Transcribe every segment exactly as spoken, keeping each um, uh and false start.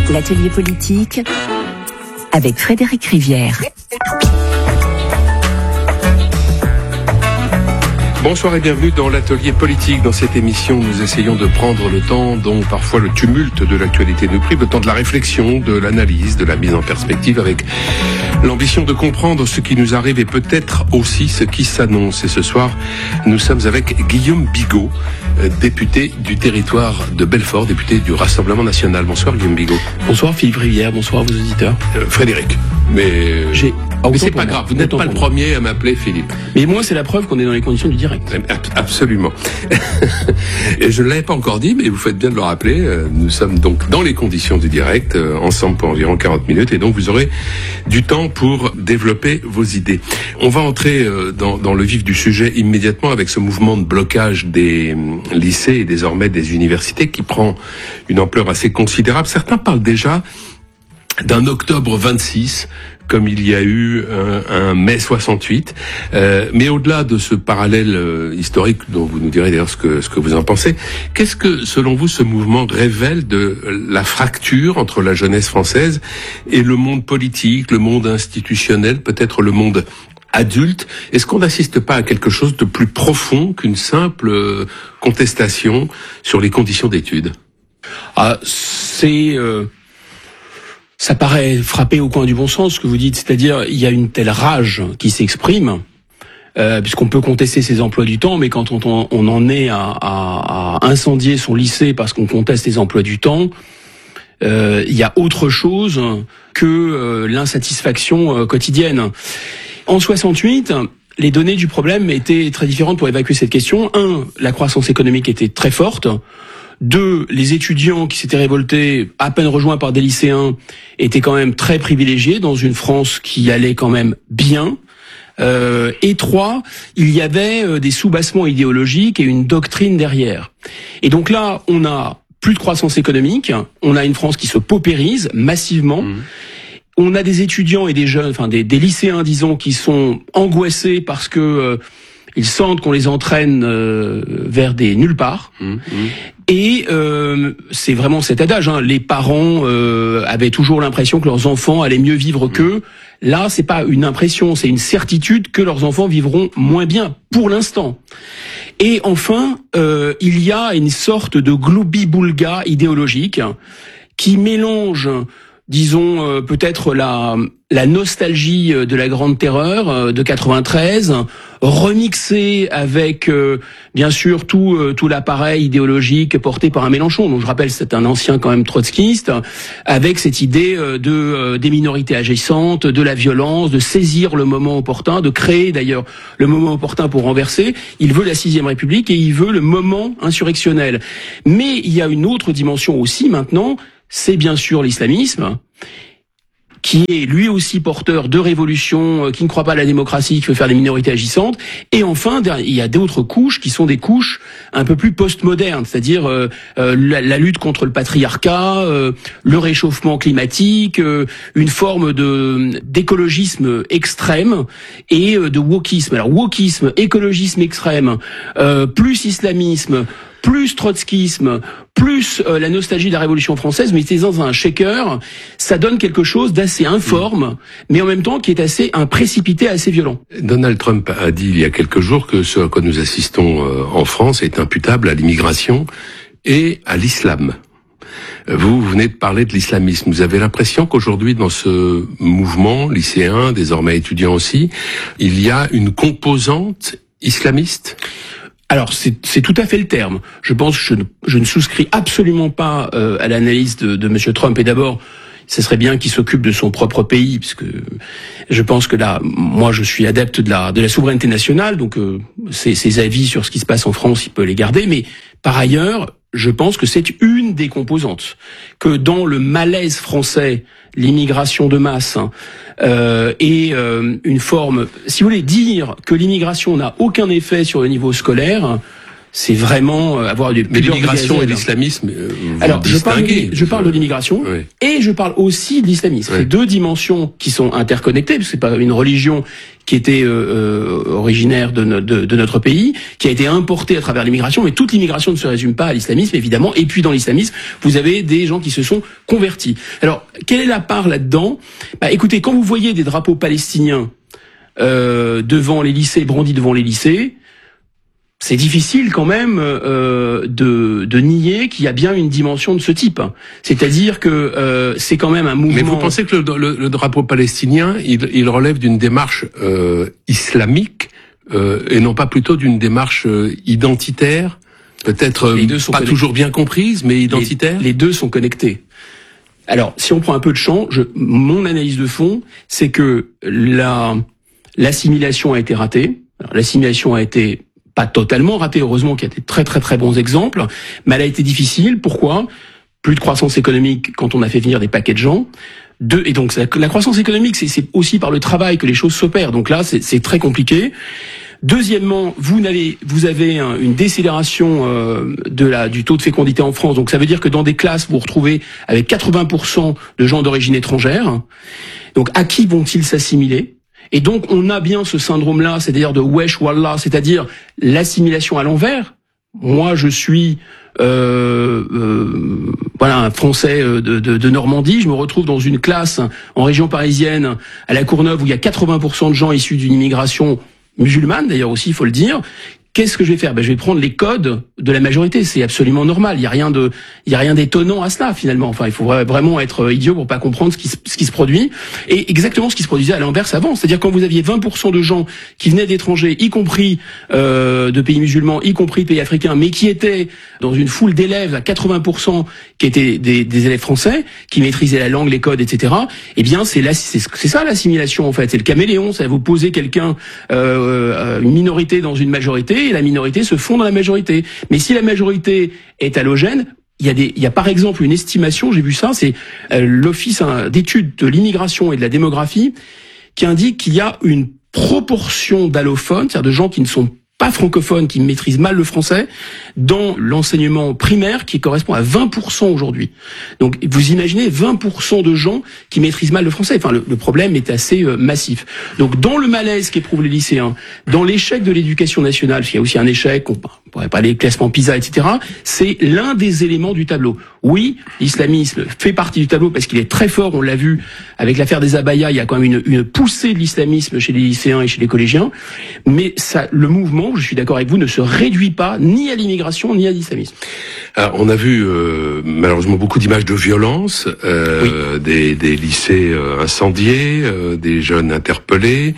L'atelier politique avec Frédéric Rivière. Bonsoir et bienvenue dans l'atelier politique. Dans cette émission, nous essayons de prendre le temps dont parfois le tumulte de l'actualité nous prive, le temps de la réflexion, de l'analyse, de la mise en perspective, avec l'ambition de comprendre ce qui nous arrive et peut-être aussi ce qui s'annonce. Et ce soir, nous sommes avec Guillaume Bigot, député du territoire de Belfort, député du Rassemblement National. Bonsoir Guillaume Bigot. Bonsoir Philippe Rivière, bonsoir à vos auditeurs. Euh, Frédéric, mais, J'ai... mais c'est pas grave, vous n'êtes pas le premier à m'appeler Philippe. Mais moi, c'est la preuve qu'on est dans les conditions du direct. Absolument. Et je ne l'avais pas encore dit, mais vous faites bien de le rappeler. Nous sommes donc dans les conditions du direct, ensemble pour environ quarante minutes, et donc vous aurez du temps pour développer vos idées. On va entrer dans, dans le vif du sujet immédiatement avec ce mouvement de blocage des lycées et désormais des universités qui prend une ampleur assez considérable. Certains parlent déjà d'un octobre vingt-six, comme il y a eu un, un mai soixante-huit. Euh, mais au-delà de ce parallèle euh, historique, dont vous nous direz d'ailleurs ce que, ce que vous en pensez, qu'est-ce que, selon vous, ce mouvement révèle de la fracture entre la jeunesse française et le monde politique, le monde institutionnel, peut-être le monde adulte? Est-ce qu'on n'assiste pas à quelque chose de plus profond qu'une simple contestation sur les conditions d'études? Ah, c'est... Euh... Ça paraît frapper au coin du bon sens, ce que vous dites, c'est-à-dire il y a une telle rage qui s'exprime, euh, puisqu'on peut contester ses emplois du temps, mais quand on, on en est à, à, à incendier son lycée parce qu'on conteste les emplois du temps, euh, il y a autre chose que euh, l'insatisfaction euh, quotidienne. En soixante-huit, les données du problème étaient très différentes pour évacuer cette question. Un, la croissance économique était très forte. Deux, les étudiants qui s'étaient révoltés, à peine rejoints par des lycéens, étaient quand même très privilégiés dans une France qui allait quand même bien. Euh, et trois, il y avait euh, des soubassements idéologiques et une doctrine derrière. Et donc là, on a plus de croissance économique, on a une France qui se paupérise massivement. Mmh. On a des étudiants et des jeunes, enfin des, des lycéens, disons, qui sont angoissés parce que euh, ils sentent qu'on les entraîne euh, vers des nulle part. Mmh, mmh. Et euh, c'est vraiment cet adage, hein, les parents euh, avaient toujours l'impression que leurs enfants allaient mieux vivre mmh. qu'eux. Là, c'est pas une impression, c'est une certitude que leurs enfants vivront moins bien pour l'instant. Et enfin, euh, il y a une sorte de gloubi-boulga idéologique qui mélange, disons, euh, peut-être la, la nostalgie de la Grande Terreur euh, de quatre-vingt-treize, remixée avec, euh, bien sûr, tout euh, tout l'appareil idéologique porté par un Mélenchon. Donc, je rappelle, c'est un ancien quand même trotskiste, avec cette idée euh, de euh, des minorités agissantes, de la violence, de saisir le moment opportun, de créer d'ailleurs le moment opportun pour renverser. Il veut la sixième République et il veut le moment insurrectionnel. Mais il y a une autre dimension aussi maintenant, c'est bien sûr l'islamisme, qui est lui aussi porteur de révolution, qui ne croit pas à la démocratie, qui veut faire des minorités agissantes. Et enfin, il y a d'autres couches qui sont des couches un peu plus postmodernes, c'est-à-dire euh, euh, la, la lutte contre le patriarcat, euh, le réchauffement climatique, euh, une forme de d'écologisme extrême et euh, de wokisme. Alors wokisme, écologisme extrême, euh, plus islamisme, plus trotskisme, plus euh, la nostalgie de la Révolution française, mais c'est dans un shaker, ça donne quelque chose d'assez informe, mmh. mais en même temps qui est assez un précipité assez violent. Donald Trump a dit il y a quelques jours que ce à quoi nous assistons euh, en France est imputable à l'immigration et à l'islam. Vous, vous venez de parler de l'islamisme. Vous avez l'impression qu'aujourd'hui, dans ce mouvement lycéen, désormais étudiant aussi, il y a une composante islamiste ? Alors, c'est, c'est tout à fait le terme. Je pense que je ne, je ne souscris absolument pas euh, à l'analyse de, de M. Trump. Et d'abord, ce serait bien qu'il s'occupe de son propre pays, puisque je pense que là, moi, je suis adepte de la, de la souveraineté nationale, donc euh, ses, ses avis sur ce qui se passe en France, il peut les garder. Mais par ailleurs, je pense que c'est une des composantes. Que dans le malaise français, l'immigration de masse hein, euh, est euh, une forme... Si vous voulez dire que l'immigration n'a aucun effet sur le niveau scolaire, c'est vraiment avoir du. Mais l'immigration et l'islamisme. Euh, Alors, je parle, de, je parle de l'immigration oui. et je parle aussi de l'islamisme. Oui. C'est deux dimensions qui sont interconnectées, parce que c'est pas une religion qui était euh, originaire de, no, de, de notre pays, qui a été importée à travers l'immigration, mais toute l'immigration ne se résume pas à l'islamisme, évidemment. Et puis dans l'islamisme, vous avez des gens qui se sont convertis. Alors, quelle est la part là-dedans ? Bah, écoutez, quand vous voyez des drapeaux palestiniens euh, devant les lycées, brandis devant les lycées, c'est difficile quand même euh, de, de nier qu'il y a bien une dimension de ce type. C'est-à-dire que euh, c'est quand même un mouvement... Mais vous pensez que le, le, le drapeau palestinien, il, il relève d'une démarche euh, islamique euh, et non pas plutôt d'une démarche euh, identitaire, peut-être euh, pas connectés. Toujours bien comprise, mais identitaire. Les, les deux sont connectés. Alors, si on prend un peu de champ, je, mon analyse de fond, c'est que la l'assimilation a été ratée. Alors, l'assimilation a été pas totalement ratée, heureusement qu'il y a des très très très bons exemples, mais elle a été difficile. Pourquoi ? Plus de croissance économique quand on a fait venir des paquets de gens. Deux, et donc la croissance économique, c'est, c'est aussi par le travail que les choses s'opèrent. Donc là, c'est, c'est très compliqué. Deuxièmement, vous n'avez, vous avez un, une décélération euh, de la du taux de fécondité en France. Donc ça veut dire que dans des classes, vous vous retrouvez avec quatre-vingts pour cent de gens d'origine étrangère. Donc à qui vont-ils s'assimiler ? Et donc, on a bien ce syndrome-là, c'est-à-dire de wesh wallah, c'est-à-dire l'assimilation à l'envers. Moi, je suis euh, euh, voilà un Français de, de, de Normandie. Je me retrouve dans une classe en région parisienne, à la Courneuve, où il y a quatre-vingts pour cent de gens issus d'une immigration musulmane, d'ailleurs aussi, il faut le dire. Qu'est-ce que je vais faire ? Ben, je vais prendre les codes de la majorité. C'est absolument normal. Il y a rien de, il y a rien d'étonnant à cela finalement. Enfin, il faut vraiment être idiot pour pas comprendre ce qui, se, ce qui se produit. Et exactement ce qui se produisait à l'inverse avant. C'est-à-dire quand vous aviez vingt pour cent de gens qui venaient d'étrangers, y compris euh, de pays musulmans, y compris de pays africains, mais qui étaient dans une foule d'élèves à quatre-vingts pour cent qui étaient des, des élèves français, qui maîtrisaient la langue, les codes, et cetera. Eh bien, c'est là, c'est, c'est ça l'assimilation en fait. C'est le caméléon. Ça vous posez quelqu'un, euh, une minorité dans une majorité. Et la minorité se fond dans la majorité. Mais si la majorité est halogène, il y a des, il y a par exemple une estimation, j'ai vu ça, c'est euh, l'Office hein, d'études de l'immigration et de la démographie qui indique qu'il y a une proportion d'allophones, c'est-à-dire de gens qui ne sont pas francophones, qui maîtrisent mal le français, dans l'enseignement primaire qui correspond à vingt pour cent aujourd'hui. Donc vous imaginez vingt pour cent de gens qui maîtrisent mal le français. Enfin, le, le problème est assez euh, massif. Donc dans le malaise qu'éprouvent les lycéens, dans l'échec de l'éducation nationale, il y a aussi un échec, on ne pourrait pas aller classement PISA, et cetera, c'est l'un des éléments du tableau. Oui, l'islamisme fait partie du tableau parce qu'il est très fort, on l'a vu avec l'affaire des abayas, il y a quand même une, une poussée de l'islamisme chez les lycéens et chez les collégiens, mais ça, le mouvement, je suis d'accord avec vous, ne se réduit pas ni à l'immigration ni à l'islamisme. Alors, on a vu euh, malheureusement beaucoup d'images de violence, euh, oui. des, des lycées euh, incendiés, euh, des jeunes interpellés.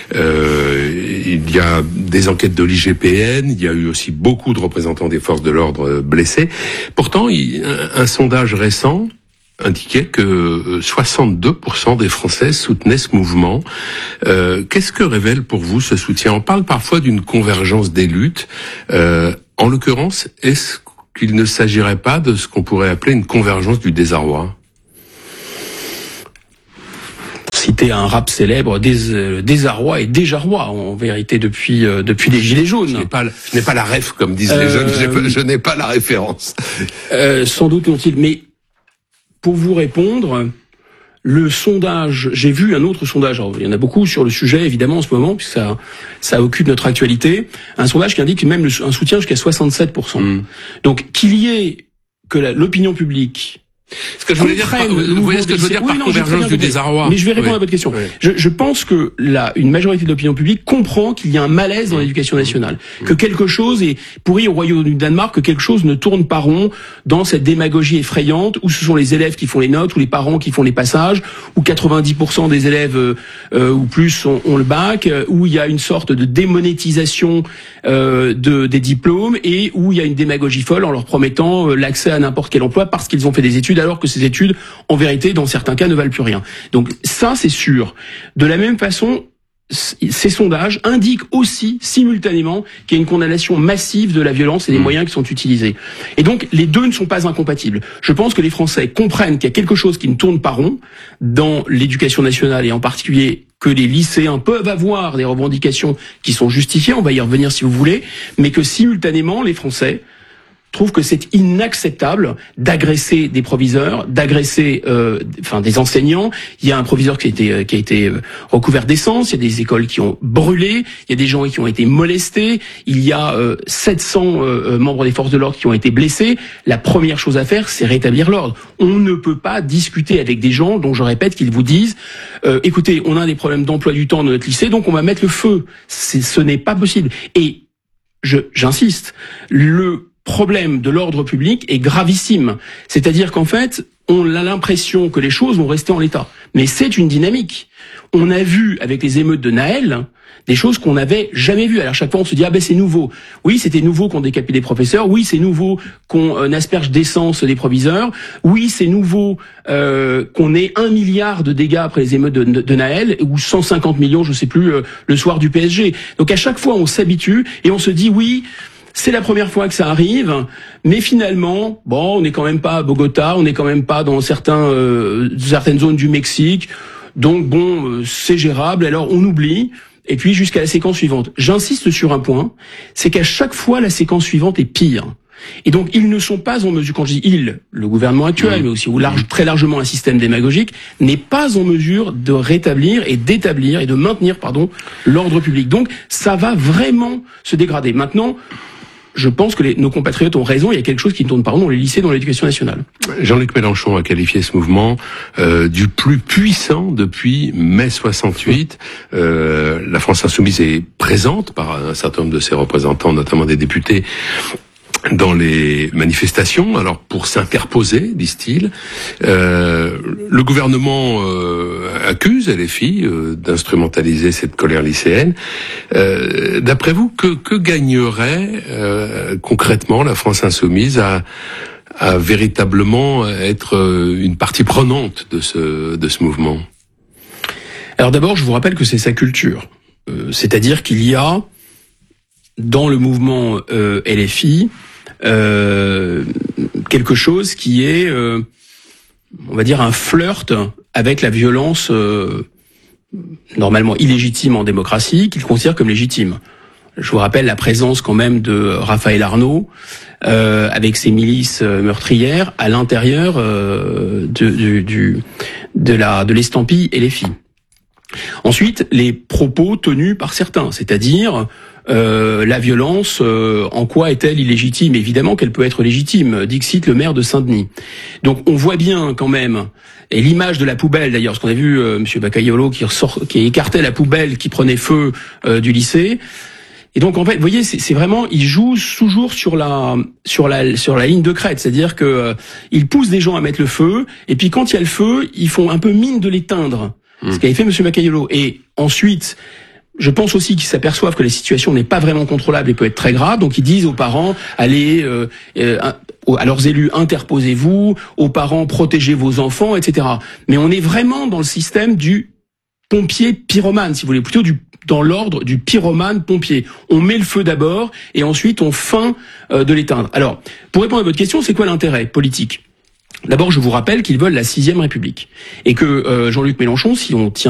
Euh, il y a des enquêtes de l'I G P N, il y a eu aussi beaucoup de représentants des forces de l'ordre blessés. Pourtant, il, un, un sondage récent indiquait que soixante-deux pour cent des Français soutenaient ce mouvement. Euh, qu'est-ce que révèle pour vous ce soutien ? On parle parfois d'une convergence des luttes. Euh, en l'occurrence, est-ce qu'il ne s'agirait pas de ce qu'on pourrait appeler une convergence du désarroi ? Citer un rap célèbre, des, euh, désarroi et déjà roi, en vérité, depuis euh, depuis les Gilets jaunes. Je n'ai pas, je n'ai pas la ref, comme disent euh, les jeunes, je, pas, je n'ai pas la référence. Euh, sans doute n'ont-ils, mais pour vous répondre, le sondage, j'ai vu un autre sondage, alors, il y en a beaucoup sur le sujet, évidemment, en ce moment, puisque ça, ça occupe notre actualité, un sondage qui indique même le, un soutien jusqu'à soixante-sept pour cent. Mmh. Donc, qu'il y ait que la, l'opinion publique Ce que je voulais dire, par, vous voyez ce que je veux dire par oui, non, convergence du désarroi. Mais je vais répondre oui. à votre question. Oui. Je, je pense que la, une majorité de l'opinion publique comprend qu'il y a un malaise dans l'éducation nationale, mmh. que quelque chose est pourri au royaume du Danemark, que quelque chose ne tourne pas rond dans cette démagogie effrayante où ce sont les élèves qui font les notes, ou les parents qui font les passages, où quatre-vingt-dix pour cent des élèves euh, ou plus ont, ont le bac, où il y a une sorte de démonétisation euh, de, des diplômes et où il y a une démagogie folle en leur promettant euh, l'accès à n'importe quel emploi parce qu'ils ont fait des études, alors que ces études, en vérité, dans certains cas, ne valent plus rien. Donc ça, c'est sûr. De la même façon, ces sondages indiquent aussi simultanément qu'il y a une condamnation massive de la violence et des mmh. moyens qui sont utilisés. Et donc, les deux ne sont pas incompatibles. Je pense que les Français comprennent qu'il y a quelque chose qui ne tourne pas rond dans l'éducation nationale et en particulier que les lycéens peuvent avoir des revendications qui sont justifiées, on va y revenir si vous voulez, mais que simultanément, les Français trouve que c'est inacceptable d'agresser des proviseurs, d'agresser, euh, enfin des enseignants. Il y a un proviseur qui a été qui a été recouvert d'essence. Il y a des écoles qui ont brûlé. Il y a des gens qui ont été molestés. Il y a euh, sept cents euh, membres des forces de l'ordre qui ont été blessés. La première chose à faire, c'est rétablir l'ordre. On ne peut pas discuter avec des gens dont je répète qu'ils vous disent euh, écoutez, on a des problèmes d'emploi du temps dans notre lycée, donc on va mettre le feu. C'est, ce n'est pas possible. Et je, j'insiste, le problème de l'ordre public est gravissime. C'est-à-dire qu'en fait, on a l'impression que les choses vont rester en l'état. Mais c'est une dynamique. On a vu avec les émeutes de Naël des choses qu'on n'avait jamais vues. Alors chaque fois on se dit ah ben c'est nouveau. Oui, c'était nouveau qu'on décapite des professeurs. Oui, c'est nouveau qu'on euh, asperge d'essence des proviseurs. Oui, c'est nouveau euh, qu'on ait un milliard de dégâts après les émeutes de, de, de Naël ou cent cinquante millions, je sais plus, euh, le soir du P S G. Donc à chaque fois on s'habitue et on se dit oui, c'est la première fois que ça arrive, mais finalement, bon, on n'est quand même pas à Bogota, on n'est quand même pas dans certains, euh, certaines zones du Mexique, donc bon, euh, c'est gérable, alors on oublie, et puis jusqu'à la séquence suivante. J'insiste sur un point, c'est qu'à chaque fois, la séquence suivante est pire. Et donc, ils ne sont pas en mesure, quand je dis ils, le gouvernement actuel, mmh. mais aussi ou large, très largement un système démagogique, n'est pas en mesure de rétablir et d'établir et de maintenir, pardon, l'ordre public. Donc, ça va vraiment se dégrader. Maintenant, je pense que les, nos compatriotes ont raison, il y a quelque chose qui ne tourne pas rond dans les lycées, dans l'éducation nationale. Jean-Luc Mélenchon a qualifié ce mouvement euh, du plus puissant depuis mai soixante-huit. Euh, la France Insoumise est présente par un certain nombre de ses représentants, notamment des députés, dans les manifestations, alors pour s'interposer, disent-ils. Euh, le gouvernement euh, accuse L F I euh, d'instrumentaliser cette colère lycéenne. Euh, d'après vous, que, que gagnerait euh, concrètement la France Insoumise à, à véritablement être une partie prenante de ce, de ce mouvement ? Alors d'abord, je vous rappelle que c'est sa culture. Euh, c'est-à-dire qu'il y a, dans le mouvement euh, L F I, Euh, quelque chose qui est, euh, on va dire, un flirt avec la violence euh, normalement illégitime en démocratie, qu'il considère comme légitime. Je vous rappelle la présence quand même de Raphaël Arnaud euh, avec ses milices meurtrières à l'intérieur euh, de, du, du, de la de l'estampille L F I. Ensuite, les propos tenus par certains, c'est-à-dire euh, la violence, euh, en quoi est-elle illégitime ? Évidemment qu'elle peut être légitime, dixit le maire de Saint-Denis. Donc on voit bien quand même, et l'image de la poubelle d'ailleurs, parce qu'on a vu euh, M. Baccaiolo qui, ressort, qui écartait la poubelle qui prenait feu euh, du lycée. Et donc en fait, vous voyez, c'est, c'est vraiment, ils jouent toujours sur la sur la sur la ligne de crête, c'est-à-dire que euh, ils poussent des gens à mettre le feu, et puis quand il y a le feu, ils font un peu mine de l'éteindre. Ce qu'avait fait M. Baccaiolo. Et ensuite, je pense aussi qu'ils s'aperçoivent que la situation n'est pas vraiment contrôlable et peut être très grave. Donc ils disent aux parents, allez, euh, euh, à leurs élus, interposez-vous, aux parents, protégez vos enfants, et cetera. Mais on est vraiment dans le système du pompier pyromane, si vous voulez, plutôt du dans l'ordre du pyromane pompier. On met le feu d'abord et ensuite on feint euh, de l'éteindre. Alors, pour répondre à votre question, c'est quoi l'intérêt politique ? D'abord, je vous rappelle qu'ils veulent la sixième République et que euh, Jean-Luc Mélenchon, si on tient